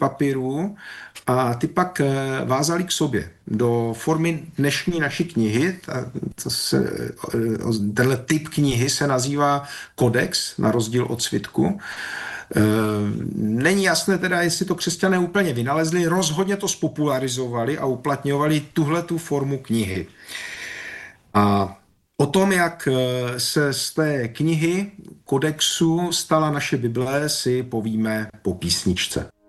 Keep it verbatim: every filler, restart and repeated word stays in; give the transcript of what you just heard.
papíru a ty pak vázali k sobě do formy dnešní naší knihy. To se, tenhle typ knihy se nazývá kodex, na rozdíl od svitku. Není jasné teda, jestli to křesťané úplně vynalezli, rozhodně to spopularizovali a uplatňovali tuhletu formu knihy. A o tom, jak se z té knihy kodexu stala naše Bible, si povíme po písničce.